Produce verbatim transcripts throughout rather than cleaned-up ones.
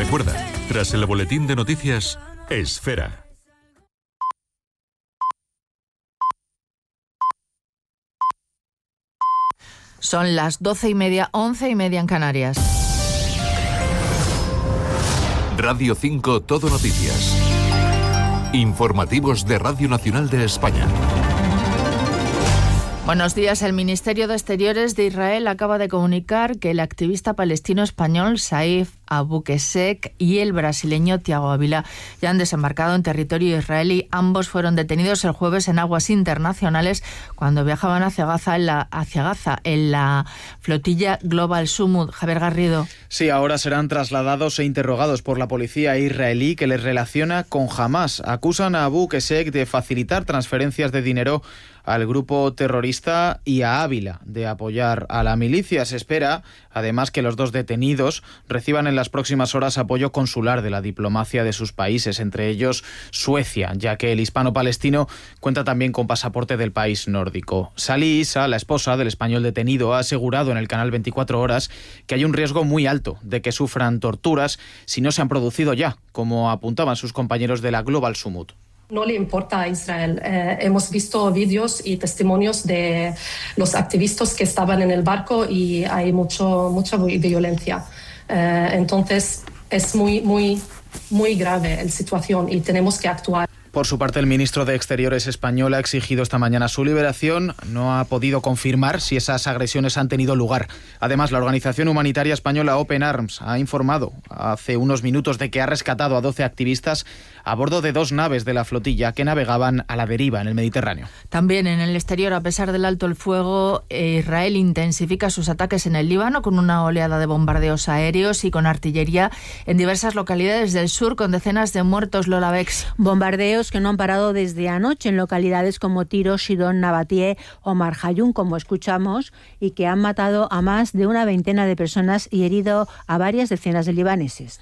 Recuerda, tras el boletín de noticias, Esfera. Son las doce y media, once y media en Canarias. Radio cinco Todo Noticias. Informativos de Radio Nacional de España. Buenos días. El Ministerio de Exteriores de Israel acaba de comunicar que el activista palestino español Saif Abu Qussein y el brasileño Thiago Ávila ya han desembarcado en territorio israelí. Ambos fueron detenidos el jueves en aguas internacionales cuando viajaban hacia Gaza en la, hacia Gaza, en la flotilla Global Sumud. Javier Garrido. Sí, ahora serán trasladados e interrogados por la policía israelí, que les relaciona con Hamás. Acusan a Abu Qussein de facilitar transferencias de dinero al grupo terrorista y a Ávila de apoyar a la milicia. Se espera, además, que los dos detenidos reciban en las próximas horas apoyo consular de la diplomacia de sus países, entre ellos Suecia, ya que el hispano-palestino cuenta también con pasaporte del país nórdico. Sali Issa, la esposa del español detenido, ha asegurado en el canal veinticuatro horas que hay un riesgo muy alto de que sufran torturas si no se han producido ya, como apuntaban sus compañeros de la Global Sumud. No le importa a Israel. Eh, hemos visto vídeos y testimonios de los activistas que estaban en el barco y hay mucho, mucha violencia. Eh, entonces es muy, muy, muy grave la situación y tenemos que actuar. Por su parte, el ministro de Exteriores español ha exigido esta mañana su liberación. No ha podido confirmar si esas agresiones han tenido lugar. Además, la organización humanitaria española Open Arms ha informado hace unos minutos de que ha rescatado a doce activistas a bordo de dos naves de la flotilla que navegaban a la deriva en el Mediterráneo. También en el exterior, a pesar del alto el fuego, Israel intensifica sus ataques en el Líbano con una oleada de bombardeos aéreos y con artillería en diversas localidades del sur, con decenas de muertos. Lola Bex. Bombardeos que no han parado desde anoche en localidades como Tiro, Sidón, Nabatie o Marjayún, como escuchamos, y que han matado a más de una veintena de personas y herido a varias decenas de libaneses.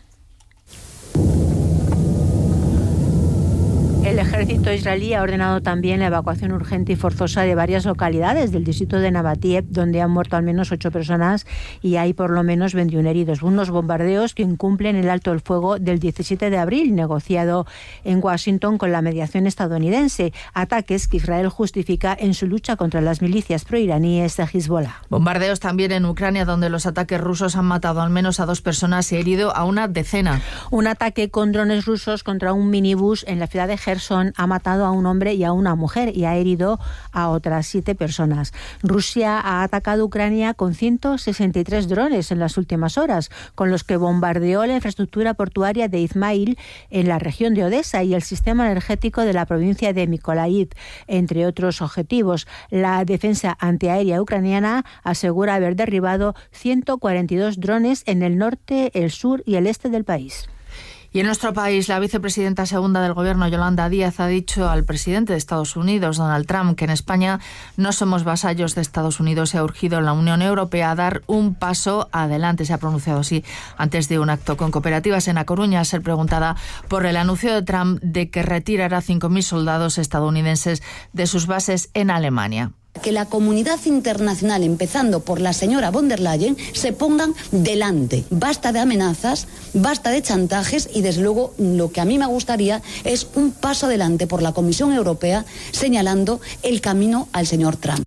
El ejército israelí ha ordenado también la evacuación urgente y forzosa de varias localidades del distrito de Nabatie, donde han muerto al menos ocho personas y hay por lo menos veintiún heridos. Unos bombardeos que incumplen el alto el fuego del diecisiete de abril, negociado en Washington con la mediación estadounidense. Ataques que Israel justifica en su lucha contra las milicias proiraníes de Hezbollah. Bombardeos también en Ucrania, donde los ataques rusos han matado al menos a dos personas y herido a una decena. Un ataque con drones rusos contra un minibús en la ciudad de Gerson ha matado a un hombre y a una mujer y ha herido a otras siete personas. Rusia ha atacado Ucrania con ciento sesenta y tres drones en las últimas horas, con los que bombardeó la infraestructura portuaria de Izmail en la región de Odessa y el sistema energético de la provincia de Mykolaiv, entre otros objetivos. La defensa antiaérea ucraniana asegura haber derribado ciento cuarenta y dos drones en el norte, el sur y el este del país. Y en nuestro país, la vicepresidenta segunda del Gobierno, Yolanda Díaz, ha dicho al presidente de Estados Unidos, Donald Trump, que en España no somos vasallos de Estados Unidos y ha urgido a la Unión Europea a dar un paso adelante. Se ha pronunciado así antes de un acto con cooperativas en A Coruña, al ser preguntada por el anuncio de Trump de que retirará cinco mil soldados estadounidenses de sus bases en Alemania. Que la comunidad internacional, empezando por la señora von der Leyen, se pongan delante. Basta de amenazas, basta de chantajes y, desde luego, lo que a mí me gustaría es un paso adelante por la Comisión Europea señalando el camino al señor Trump.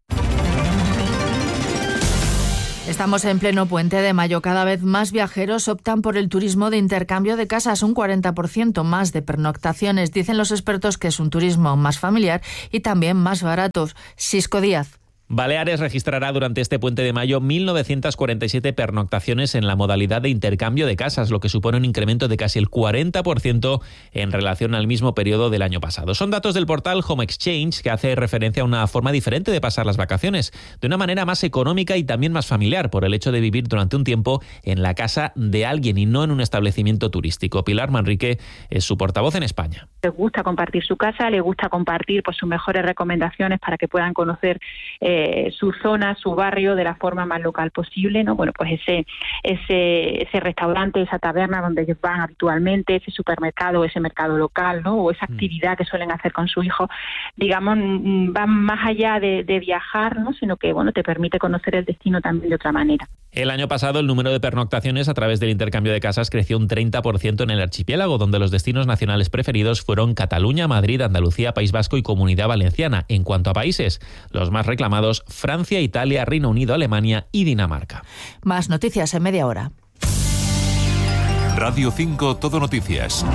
Estamos en pleno puente de mayo. Cada vez más viajeros optan por el turismo de intercambio de casas, un cuarenta por ciento más de pernoctaciones. Dicen los expertos que es un turismo más familiar y también más barato. Sisco Díaz. Baleares registrará durante este puente de mayo mil novecientas cuarenta y siete pernoctaciones en la modalidad de intercambio de casas, lo que supone un incremento de casi el cuarenta por ciento en relación al mismo periodo del año pasado. Son datos del portal Home Exchange, que hace referencia a una forma diferente de pasar las vacaciones, de una manera más económica y también más familiar, por el hecho de vivir durante un tiempo en la casa de alguien y no en un establecimiento turístico. Pilar Manrique es su portavoz en España. les gusta compartir su casa, les gusta compartir pues sus mejores recomendaciones para que puedan conocer eh, su zona, su barrio de la forma más local posible, ¿no? Bueno, pues ese ese ese restaurante, esa taberna donde ellos van habitualmente, ese supermercado, ese mercado local, ¿no? O esa actividad que suelen hacer con su hijo, digamos, van más allá de, de viajar, ¿no? Sino que, bueno, te permite conocer el destino también de otra manera. El año pasado el número de pernoctaciones a través del intercambio de casas creció un treinta por ciento en el archipiélago, donde los destinos nacionales preferidos fueron Cataluña, Madrid, Andalucía, País Vasco y Comunidad Valenciana. En cuanto a países, los más reclamados, Francia, Italia, Reino Unido, Alemania y Dinamarca. Más noticias en media hora. Radio cinco Todo Noticias.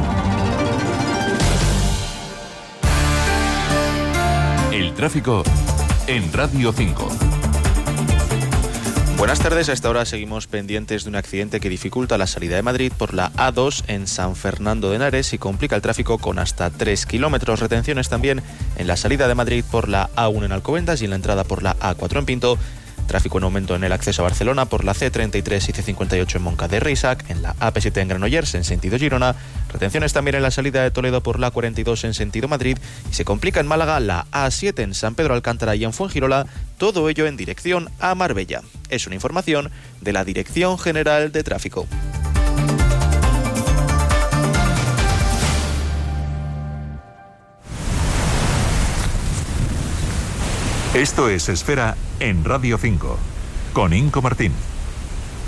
El tráfico en Radio cinco. Buenas tardes, a esta hora seguimos pendientes de un accidente que dificulta la salida de Madrid por la A dos en San Fernando de Henares y complica el tráfico con hasta tres kilómetros. Retenciones también en la salida de Madrid por la A uno en Alcobendas y en la entrada por la A cuatro en Pinto. Tráfico en aumento en el acceso a Barcelona por la C treinta y tres y C cincuenta y ocho en Moncada de Rísac, en la A P siete en Granollers en sentido Girona. Retenciones también en la salida de Toledo por la cuarenta y dos en sentido Madrid y se complica en Málaga la A siete en San Pedro Alcántara y en Fuengirola, todo ello en dirección a Marbella. Es una información de la Dirección General de Tráfico. Esto es Esfera en Radio cinco, con Inco Martín.